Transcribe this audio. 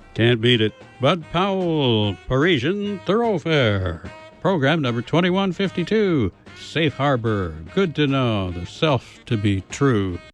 Can't beat it. Bud Powell, Parisian Thoroughfare. Program number 2152. Safe Harbor. Good to know. The self to be true.